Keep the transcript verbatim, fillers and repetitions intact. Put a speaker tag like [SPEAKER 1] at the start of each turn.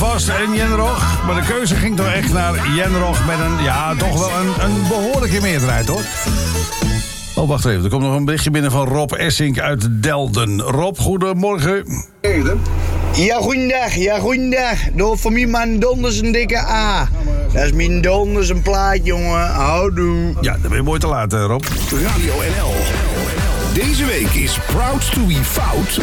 [SPEAKER 1] Vast en Jenrog. Maar de keuze ging toch echt naar Jenrog met een, ja, toch wel een, een behoorlijke meerderheid, hoor. Oh, wacht even. Er komt nog een berichtje binnen van Rob Essink uit Delden. Rob, goedemorgen.
[SPEAKER 2] Ja, goeiedag. Ja, goeiedag. Door voor mijn man Donders een dikke A. Dat is mijn Donders een plaat, jongen. Houdoe.
[SPEAKER 1] Ja, dat ben je mooi te laat, Rob.
[SPEAKER 3] Radio N L. Deze week is Proud to be Fout